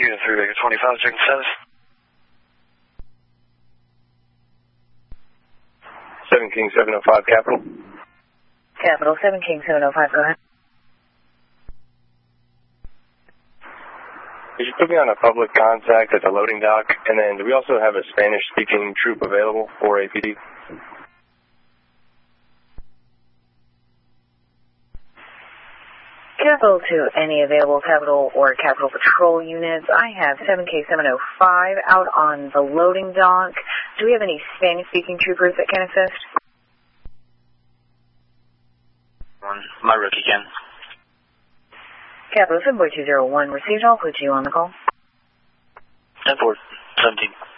Unit 3 Vega 25, checking status. 7 King 705 Capital. Capital 7 King 705, go ahead. Could you put me on a public contact at the loading dock? And then do we also have a Spanish-speaking troop available for APD? Capital to any available Capital or Capital Patrol units. I have 7K705 out on the loading dock. Do we have any Spanish-speaking troopers that can assist? My rookie can. Capital 7.201 received. I'll put you on the call. 10-4, 17.